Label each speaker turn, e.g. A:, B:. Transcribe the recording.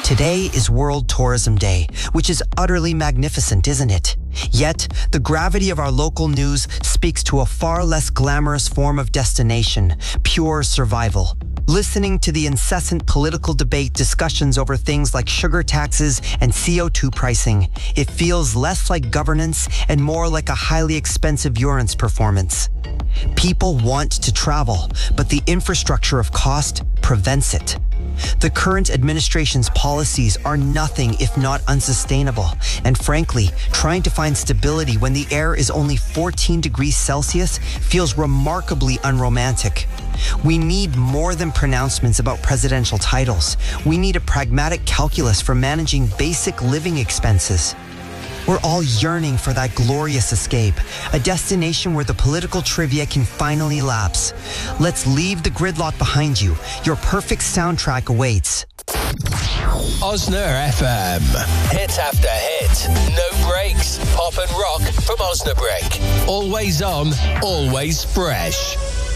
A: Today is World Tourism Day, which is utterly magnificent, isn't it? Yet, the gravity of our local news speaks to a far less glamorous form of destination, pure survival. Listening to the incessant political debate discussions over things like sugar taxes and CO2 pricing, it feels less like governance and more like a highly expensive urine performance. People want to travel, but the infrastructure of cost prevents it. The current administration's policies are nothing if not unsustainable, and frankly, trying to find stability when the air is only 14 degrees Celsius feels remarkably unromantic. We need more than pronouncements about presidential titles. We need a pragmatic calculus for managing basic living expenses. We're all yearning for that glorious escape, a destination where the political trivia can finally lapse. Let's leave the gridlock behind you. Your perfect soundtrack awaits.
B: Osna FM. Hit after hit. No breaks. Pop and rock from Osnabrück. Always on, always fresh.